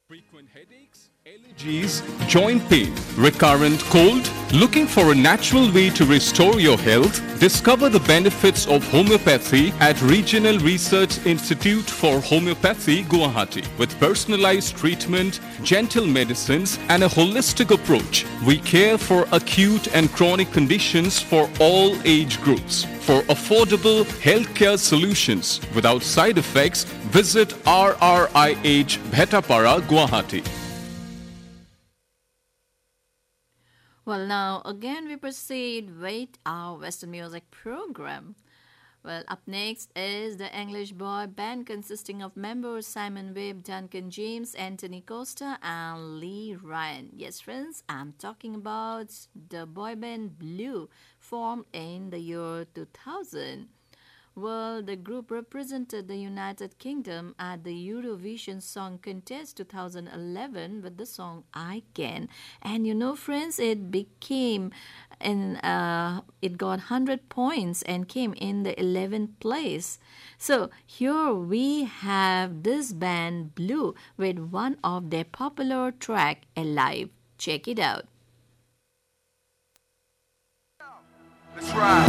Frequent headaches, allergies, joint pain, recurrent cold, looking for a natural way to restore your health? Discover the benefits of homeopathy at Regional Research Institute for Homeopathy, Guwahati. With personalized treatment, gentle medicines and a holistic approach, we care for acute and chronic conditions for all age groups. For affordable healthcare solutions without side effects, visit RRIH Bhetapara, Guwahati. Well, now again we proceed with our Western music program. Well, up next is the English boy band consisting of members Simon Webb, Duncan James, Anthony Costa, and Lee Ryan. Yes, friends, I'm talking about the boy band Blue, formed in the year 2000. Well, the group represented the United Kingdom at the Eurovision Song Contest 2011 with the song I Can. And you know, friends, it got 100 points and came in the 11th place. So here we have this band Blue with one of their popular track, Alive. Check it out. Let's ride.